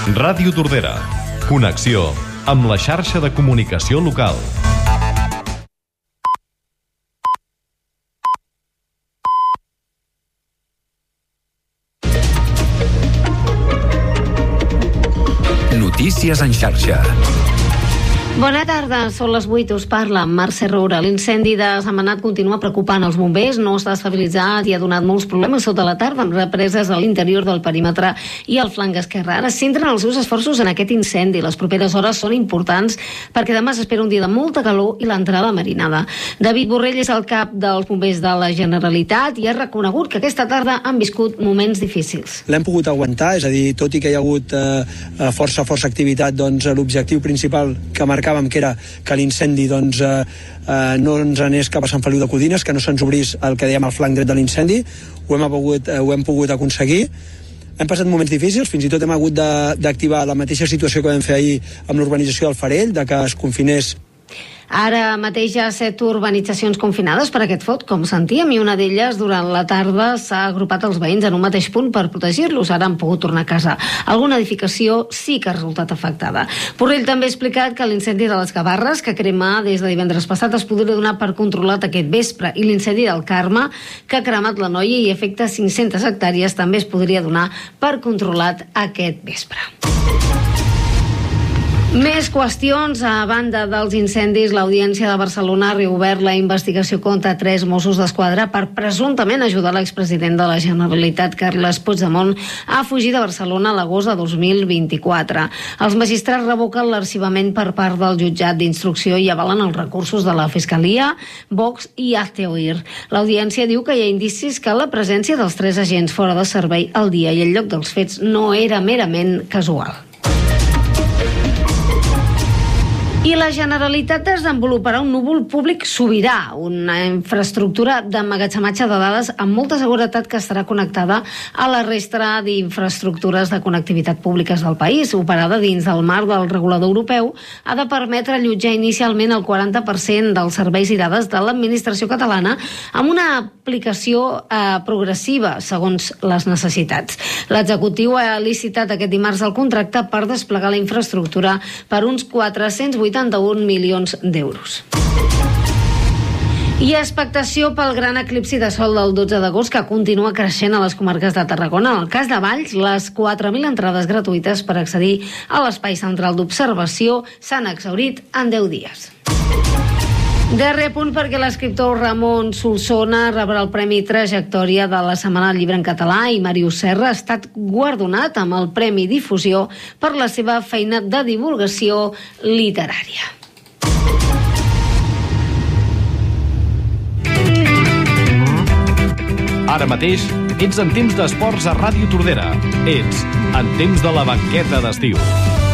Ràdio Tordera. Connexió amb la xarxa de comunicació local. Notícies en xarxa. Bona tarda, són les 8, us parla Mercè Roura. L'incendi de Sentmenat continua preocupant els bombers, no està estabilitzat i ha donat molts problemes sota la tarda amb represes a l'interior del perímetre i al flanc esquerre. Ara centren els seus esforços en aquest incendi. Les properes hores són importants perquè demà s'espera un dia de molta calor i l'entrada marinada. David Borrell és el cap dels bombers de la Generalitat i ha reconegut que aquesta tarda han viscut moments difícils. L'hem pogut aguantar, és a dir, tot i que hi ha hagut força activitat, doncs l'objectiu principal que marcàvem, que era que l'incendi no ens anés cap a Sant Feliu de Codines, que no se'ns obrís el que dèiem al flanc dret de l'incendi. Ho hem pogut aconseguir. Hem passat moments difícils, fins i tot hem hagut d'activar la mateixa situació que vam fer ahir amb l'urbanització del Farell, de que es confinés. Ara mateix hi ha 7 urbanitzacions confinades per aquest fot, com sentíem, i una d'elles durant la tarda s'ha agrupat els veïns en un mateix punt per protegir-los. Ara han pogut tornar a casa. Alguna edificació sí que ha resultat afectada. Borrell també ha explicat que l'incendi de les Gavarres, que crema des de divendres passat, es podria donar per controlat aquest vespre, i l'incendi del Carme, que ha cremat la Noia i afecta 500 hectàrees, també es podria donar per controlat aquest vespre. Més qüestions. A banda dels incendis, l'Audiència de Barcelona ha reobert la investigació contra 3 Mossos d'Esquadra per presumptament ajudar l'expresident de la Generalitat, Carles Puigdemont, a fugir de Barcelona a l'agost de 2024. Els magistrats revoquen l'arxivament per part del jutjat d'instrucció i avalen els recursos de la Fiscalia, Vox i Hazte Oír. L'Audiència diu que hi ha indicis que la presència dels 3 agents fora de servei al dia i al lloc dels fets no era merament casual. I la Generalitat desenvoluparà un núvol públic sobirà, una infraestructura d'emmagatzematge de dades amb molta seguretat que estarà connectada a la resta d'infraestructures de connectivitat públiques del país. Operada dins del marc del regulador europeu, ha de permetre allotjar inicialment el 40% dels serveis i dades de l'administració catalana amb una aplicació progressiva, segons les necessitats. L'executiu ha licitat aquest dimarts el contracte per desplegar la infraestructura per uns 481 milions d'euros. I expectació pel gran eclipsi de sol del 12 d'agost, que continua creixent a les comarques de Tarragona. En el cas de Valls, les 4.000 entrades gratuïtes per accedir a l'espai central d'observació s'han exhaurit en 10 dies. Darrer punt perquè l'escriptor Ramon Solsona rebrà el Premi Trajectòria de la Setmana del Llibre en Català i Màrius Serra ha estat guardonat amb el Premi Difusió per la seva feina de divulgació literària. Ara mateix ets en temps d'esports a Ràdio Tordera. Ets en temps de la banqueta d'estiu.